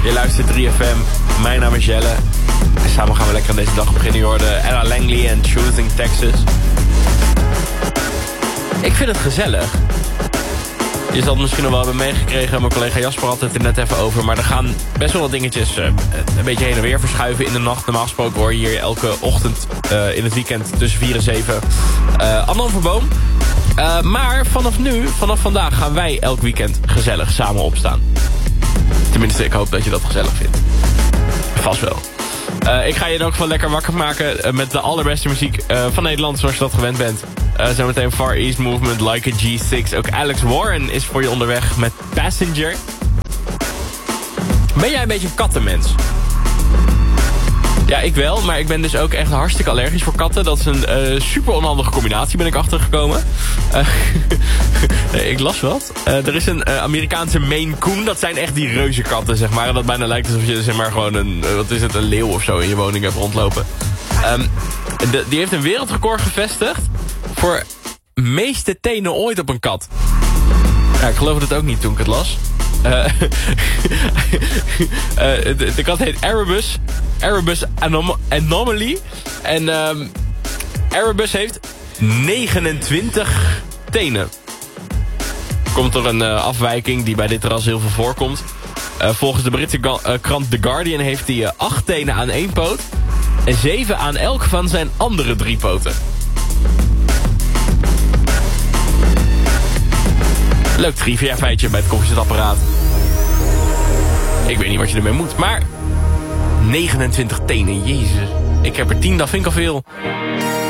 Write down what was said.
Je luistert 3FM. Mijn naam is Jelle. En samen gaan we lekker aan deze dag beginnen. Je hoorde Ella Langley en Choosing Texas. Ik vind het gezellig. Je zal het misschien nog wel hebben meegekregen. Mijn collega Jasper had het er net even over. Maar er gaan best wel wat dingetjes een beetje heen en weer verschuiven in de nacht. Normaal gesproken hoor je hier elke ochtend in het weekend tussen 4 en 7 Anne van Boom. Maar vanaf vandaag gaan wij elk weekend gezellig samen opstaan. Tenminste, ik hoop dat je dat gezellig vindt. Vast wel. Ik ga je in elk geval lekker wakker maken met de allerbeste muziek van Nederland, zoals je dat gewend bent. Zometeen Far East Movement, Like a G6. Ook Alex Warren is voor je onderweg met Passenger. Ben jij een beetje een kattenmens? Ja, ik wel, maar ik ben dus ook echt hartstikke allergisch voor katten. Dat is een super onhandige combinatie, ben ik achtergekomen. Nee, ik las wat. Er is een Amerikaanse Maine Coon. Dat zijn echt die reuzenkatten, zeg maar. En dat bijna lijkt alsof je zeg maar gewoon een leeuw of zo in je woning hebt rondlopen. Die heeft een wereldrecord gevestigd voor meeste tenen ooit op een kat. Ja, ik geloofde het ook niet toen ik het las. De kat heet Erebus Anomaly. En Erebus heeft 29 tenen. Komt er een afwijking die bij dit ras heel veel voorkomt. Volgens de Britse krant The Guardian heeft hij 8 tenen aan 1 poot. En 7 aan elk van zijn andere 3 poten. Leuk trivia feitje bij het koffiezetapparaat. Ik weet niet wat je ermee moet, maar 29 tenen, jezus. Ik heb er 10, dat vind ik al veel.